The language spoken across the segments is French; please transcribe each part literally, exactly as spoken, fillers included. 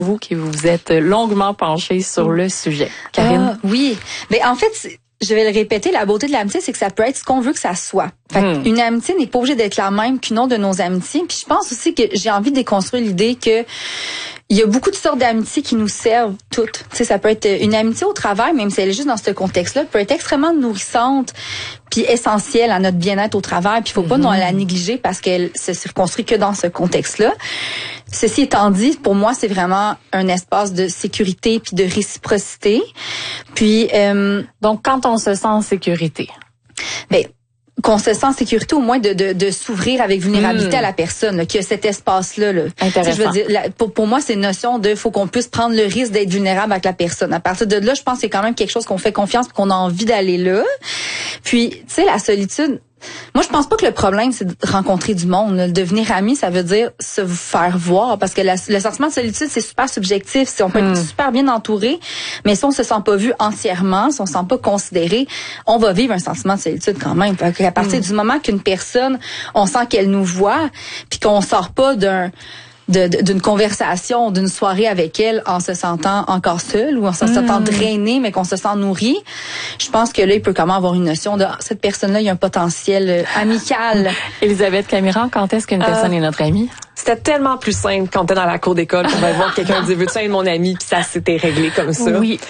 Vous qui vous êtes longuement penchée sur le sujet. Karine? Ah, oui. Mais en fait, je vais le répéter, la beauté de l'amitié, c'est que ça peut être ce qu'on veut que ça soit. Fait Hmm. Une amitié n'est pas obligée d'être la même qu'une autre de nos amitiés. Puis je pense aussi que j'ai envie de déconstruire l'idée que il y a beaucoup de sortes d'amitiés qui nous servent toutes. Tu sais, ça peut être une amitié au travail, même si elle est juste dans ce contexte-là, peut être extrêmement nourrissante puis essentielle à notre bien-être au travail. Puis il faut pas Mm-hmm. non la négliger parce qu'elle se circonscrit que dans ce contexte-là. Ceci étant dit, pour moi, c'est vraiment un espace de sécurité puis de réciprocité. Puis euh, Donc, quand on se sent en sécurité. ben qu'on se sent en sécurité au moins de, de, de s'ouvrir avec vulnérabilité Mm. à la personne, là, qu'il y a cet espace-là. Là. Intéressant. Tu sais, je veux dire, la, pour, pour moi, c'est une notion de faut qu'on puisse prendre le risque d'être vulnérable avec la personne. À partir de là, je pense que c'est quand même quelque chose qu'on fait confiance et qu'on a envie d'aller là. Puis, tu sais, la solitude, moi, je pense pas que le problème, c'est de rencontrer du monde. Le devenir ami, ça veut dire se faire voir. Parce que la, le sentiment de solitude, c'est super subjectif. Si on peut Mm. être super bien entouré, mais si on se sent pas vu entièrement, si on se sent pas considéré, on va vivre un sentiment de solitude quand même. Fait qu'à partir Mm. du moment qu'une personne, on sent qu'elle nous voit, puis qu'on sort pas d'un de, de, d'une conversation, d'une soirée avec elle en se sentant encore seul ou en se sentant drainé, mais qu'on se sent nourri, je pense que là, il peut quand même avoir une notion de ah, cette personne-là, il y a un potentiel euh, amical. Elisabeth Camiran, quand est-ce qu'une personne Euh, est notre amie? C'était tellement plus simple quand t'es dans la cour d'école pour aller voir quelqu'un dire veux-tu être mon ami, puis ça s'était réglé comme ça. Oui.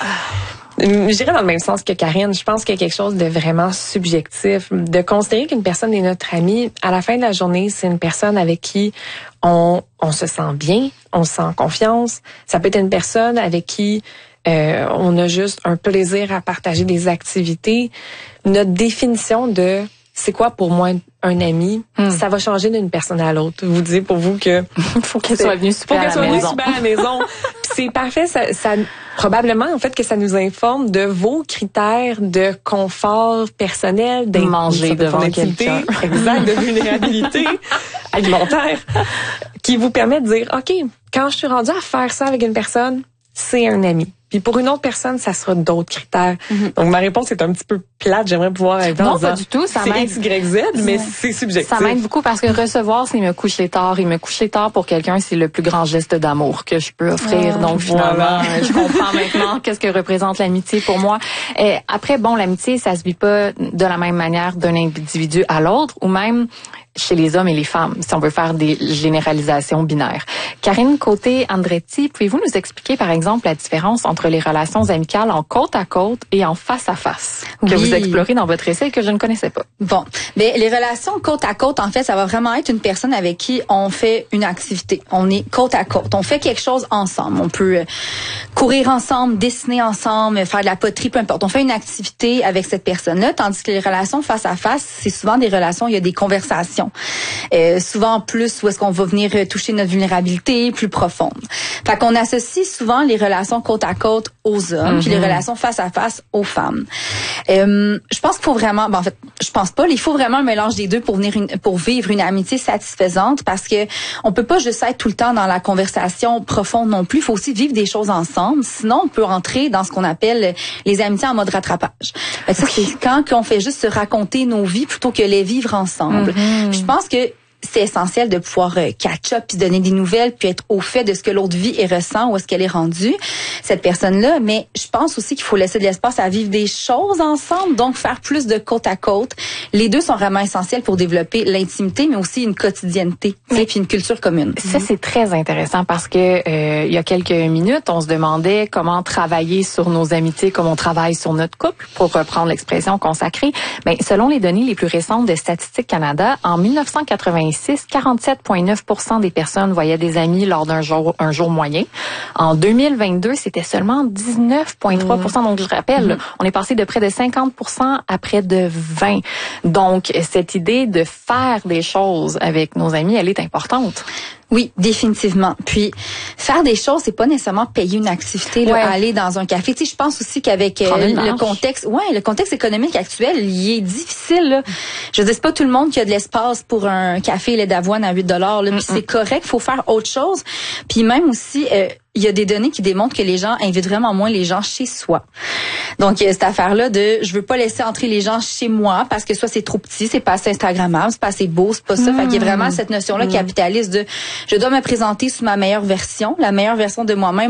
Je dirais dans le même sens que Karine, je pense qu'il y a quelque chose de vraiment subjectif. De considérer qu'une personne est notre amie, à la fin de la journée, c'est une personne avec qui on, on se sent bien, on se sent en confiance. Ça peut être une personne avec qui euh, on a juste un plaisir à partager des activités. Notre définition de c'est quoi pour moi un ami, Hmm. ça va changer d'une personne à l'autre. Vous dites pour vous que Faut qu'elle soit venue super faut à qu'elle soit la venue maison. super à la maison. Puis c'est parfait, ça, ça probablement en fait que ça nous informe de vos critères de confort personnel, d'in- Manger d'une certaine devant intimité, quelqu'un. exact, de vulnérabilité alimentaire, qui vous permet de dire ok, quand je suis rendue à faire ça avec une personne, c'est un ami. Puis pour une autre personne, ça sera d'autres critères. Mm-hmm. Donc ma réponse est un petit peu plate. J'aimerais pouvoir être Non, en pas disant, du tout. Ça c'est m'aide. X, Y, Z, mais c'est subjectif. Ça m'aide beaucoup parce que recevoir, c'est me coucher tard. Et me coucher tard pour quelqu'un, c'est le plus grand geste d'amour que je peux offrir. Oh, Donc finalement, voilà. je comprends maintenant qu'est-ce que représente l'amitié pour moi. Et après, bon, l'amitié, ça se vit pas de la même manière d'un individu à l'autre, ou même chez les hommes et les femmes, si on veut faire des généralisations binaires. Karine Côté-Andretti, pouvez-vous nous expliquer, par exemple, la différence entre les relations amicales en côte à côte et en face à face que Oui. vous explorez dans votre essai et que je ne connaissais pas? Bon, mais les relations côte à côte, en fait, ça va vraiment être une personne avec qui on fait une activité. On est côte à côte. On fait quelque chose ensemble. On peut euh, courir ensemble, dessiner ensemble, faire de la poterie, peu importe. On fait une activité avec cette personne-là, tandis que les relations face à face, c'est souvent des relations, il y a des conversations. Euh, souvent plus où est-ce qu'on va venir euh, toucher notre vulnérabilité plus profonde. Fait qu'on associe souvent les relations côte à côte aux hommes, puis les relations face à face aux femmes. Euh, je pense qu'il faut vraiment, ben en fait, je pense pas, il faut vraiment un mélange des deux pour venir une, pour vivre une amitié satisfaisante, parce que on peut pas juste être tout le temps dans la conversation profonde non plus. Il faut aussi vivre des choses ensemble. Sinon, on peut rentrer dans ce qu'on appelle les amitiés en mode rattrapage. Fait que ça, c'est quand on fait juste se raconter nos vies plutôt que les vivre ensemble. Mm-hmm. Je pense que c'est essentiel de pouvoir euh, catch up puis donner des nouvelles puis être au fait de ce que l'autre vit et ressent, où est-ce qu'elle est rendue, cette personne-là. Mais je pense aussi qu'il faut laisser de l'espace à vivre des choses ensemble, donc faire plus de côte à côte. Les deux sont vraiment essentiels pour développer l'intimité, mais aussi une quotidienneté, et puis une culture commune. Ça, c'est très intéressant parce que euh, il y a quelques minutes, on se demandait comment travailler sur nos amitiés comme on travaille sur notre couple, pour reprendre l'expression consacrée. Ben, selon les données les plus récentes de Statistique Canada, en dix-neuf cent quatre-vingt-six, quarante-sept virgule neuf pour cent des personnes voyaient des amis lors d'un jour un jour moyen. En deux mille vingt-deux, c'était seulement dix-neuf virgule trois pour cent. Donc, je rappelle, là, on est passé de près de cinquante pour cent à près de vingt. Donc, cette idée de faire des choses avec nos amis, elle est importante. Oui, définitivement. Puis faire des choses, c'est pas nécessairement payer une activité, là, Ouais. aller dans un café. Tu sais, je pense aussi qu'avec euh, Prendre une le marche. contexte, ouais, le contexte économique actuel, il est difficile. Là. Je veux dire, c'est pas tout le monde qui a de l'espace pour un café lait d'avoine à huit dollars. Puis c'est correct, faut faire autre chose. Puis même aussi, euh, il y a des données qui démontrent que les gens invitent vraiment moins les gens chez soi. Donc, il y a cette affaire-là de je veux pas laisser entrer les gens chez moi parce que soit c'est trop petit, c'est pas assez instagrammable, c'est pas assez beau, c'est pas ça. Mmh. Fait qu'il y a vraiment cette notion-là mmh. capitaliste de je dois me présenter sous ma meilleure version, la meilleure version de moi-même